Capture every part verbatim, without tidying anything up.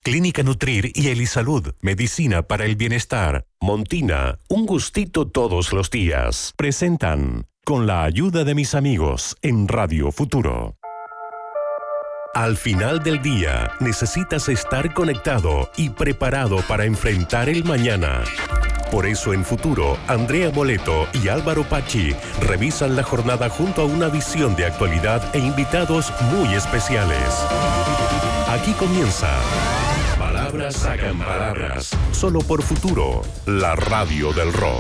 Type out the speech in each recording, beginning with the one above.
Clínica Nutrir y Elisalud, medicina para el bienestar. Montina, un gustito todos los días. Presentan Con la ayuda de mis amigos en Radio Futuro. Al final del día, necesitas estar conectado y preparado para enfrentar el mañana. Por eso en Futuro, Andrea Boleto y Álvaro Pachi revisan la jornada junto a una visión de actualidad e invitados muy especiales. Aquí comienza Palabras sacan palabras, solo por Futuro, la radio del rock.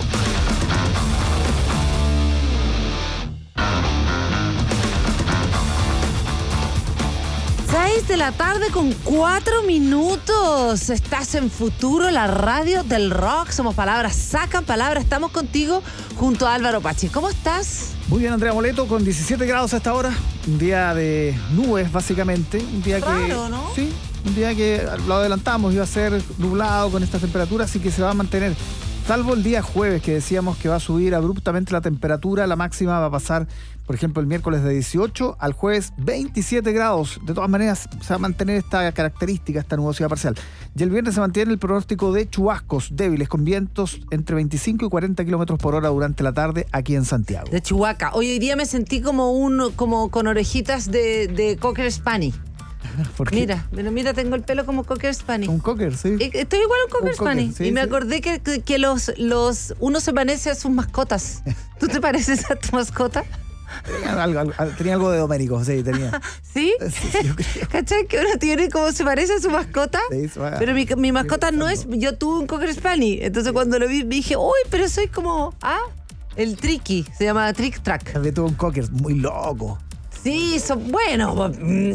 seis de la tarde con cuatro minutos. Estás en Futuro, la radio del rock. Somos Palabras sacan palabras. Estamos contigo junto a Álvaro Pachi. ¿Cómo estás? Muy bien, Andrea Boleto, con diecisiete grados a esta hora. Un día de nubes, básicamente. Un día Raro, que, ¿no? Sí, un día que lo adelantamos, iba a ser nublado con esta temperatura, así que se va a mantener. Salvo el día jueves, que decíamos que va a subir abruptamente la temperatura. La máxima va a pasar, por ejemplo, el miércoles de dieciocho al jueves veintisiete grados. De todas maneras, se va a mantener esta característica, esta nubosidad parcial. Y el viernes se mantiene el pronóstico de chubascos débiles con vientos entre veinticinco y cuarenta kilómetros por hora durante la tarde aquí en Santiago. De Chihuahua. Hoy, hoy día me sentí como un como con orejitas de, de Cocker Spaniel. ¿Por qué? Mira, pero mira, tengo el pelo como Cocker Spaniel. Un cocker, sí. Estoy igual a un Cocker Un cocker, Spaniel. sí, y me sí. acordé que, que, que los, los uno se parece a sus mascotas. ¿Tú te pareces a tu mascota? Tenía algo, algo- tenía algo de Doménico, sí, tenía. ¿Sí? Sí, yo creo. ¿Cachai? Que uno tiene como se parece a su mascota. Sí, se va- Pero mi, mi mascota no es. pensando. Yo tuve un Cocker Spaniel. Entonces cuando lo vi dije, uy, pero soy como. Ah, el Tricky. Se llama Trick Track. También tuve un cocker muy loco. Sí, son bueno. mm,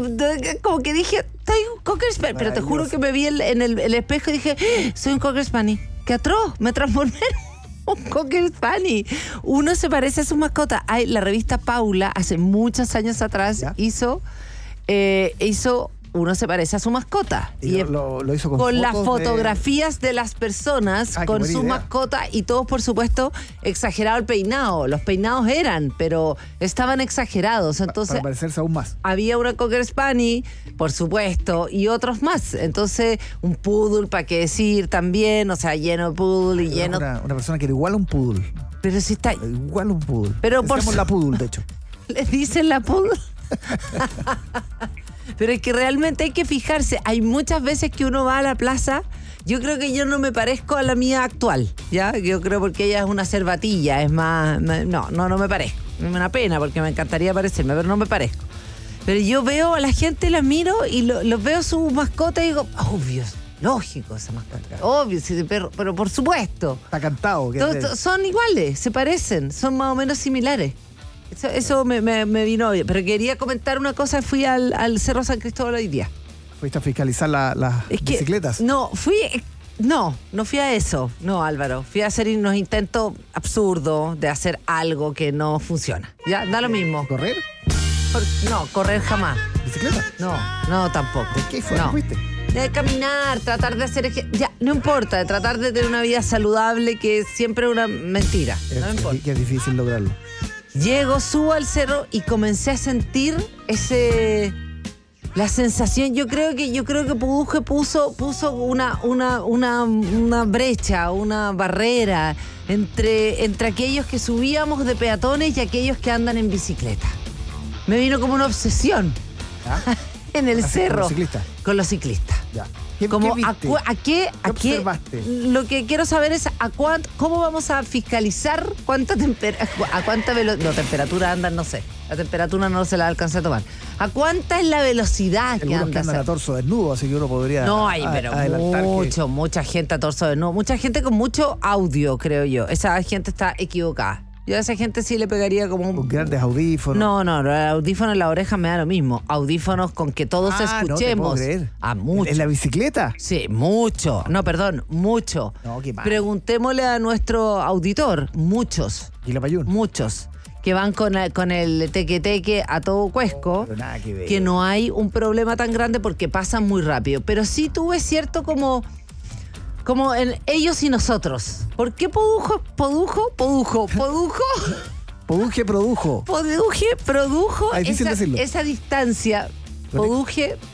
Como que dije, soy un Cocker Spaniel. Pero te juro Maravilloso. que me vi el- en el, el espejo y dije, ¡Ah! Soy un Cocker Spaniel. ¡Qué atroz! Me transformé en un Cocker Spaniel. Uno se parece a su mascota. Hay, la revista Paula, hace muchos años atrás, ¿Ya? hizo, eh, hizo Uno se parece a su mascota. Y Y lo, lo- lo hizo con, con las fotos de- fotografías de... las personas, Ah, qué con buena su idea. mascota, y todos, por supuesto, exagerado el peinado. Los peinados eran, pero estaban exagerados. pa- Entonces, para parecerse aún más. había una Cocker Spaniel, por supuesto, y otros más. Entonces, un poodle, para qué decir también, o sea, lleno de poodle y lleno... Una, una persona que era igual a un poodle. Pero si está... Igual a un poodle. Pero por Decíamos su- la poodle, de hecho. ¿Les dicen la poodle? Pero es que realmente hay que fijarse. Hay muchas veces que uno va a la plaza. Yo creo que yo no me parezco a la mía actual, ¿ya? Yo creo porque ella es una cervatilla, es más... me- No, no, no me parezco. Me da una pena porque me encantaría parecerme, pero no me parezco. Pero yo veo a la gente, la miro y lo, lo veo su mascota y digo, obvio, lógico esa mascota. Obvio, sí, pero, pero por supuesto. Está cantado. que- Todos- todos son iguales, se parecen, son más o menos similares. Eso, eso me, me- me vino bien. Pero quería comentar una cosa. Fui al, al Cerro San Cristóbal hoy día. Fuiste a fiscalizar la- las Es que, bicicletas. No, fui... No, no fui a eso. No, Álvaro. Fui a hacer unos intentos absurdos de hacer algo que no funciona. Ya, da lo mismo. ¿Correr? Por- no, correr jamás. ¿Bicicleta? No, no tampoco. ¿De qué fue? No. ¿Fuiste? De caminar, tratar de hacer... eje- Ya, no importa. De tratar de tener una vida saludable, que es siempre una mentira. No me Es, importa. que es difícil lograrlo. Llego, subo al cerro y comencé a sentir ese... La sensación, yo creo que yo creo que Puduje puso, puso una, una, una, una brecha, una barrera entre, entre aquellos que subíamos de peatones y aquellos que andan en bicicleta. Me vino como una obsesión ¿Ya? en el Así, cerro. con los ciclistas. Con los ciclistas. Ya. ¿Qué, Como qué a, viste? cu- a qué, a ¿Qué qué- observaste? Lo que quiero saber es a cuánto, cómo vamos a fiscalizar cuánta temperatura, a cuánta velocidad, no, temperatura andan, no sé, la temperatura no se la alcanza a tomar. ¿A cuánta es la velocidad que Algunos que anda? andan a torso desnudo, así que uno podría No hay, a- pero adelantar que- mucho, mucha gente a torso de no, mucha gente con mucho audio, creo yo. Esa gente está equivocada. Yo a esa gente sí le pegaría como con un... grandes audífonos. No, no, no, el audífono en la oreja me da lo mismo. Audífonos con que todos Ah, no te puedo escuchemos. creer. A mucho. ¿En la bicicleta? Sí, mucho. No, perdón, mucho. No, qué mal. Preguntémosle a nuestro auditor, muchos, ¿Y la payún? muchos, que van con, el- con el teque-teque a todo cuesco, Pero nada que ver. que no hay un problema tan grande porque pasan muy rápido. Pero sí tuve cierto como... Como en ellos y nosotros. ¿Por qué Podujo, Podujo, Podujo, Podujo, Poduje produjo. Poduje produjo Ah, difícil esa, decirlo. esa distancia? Poduje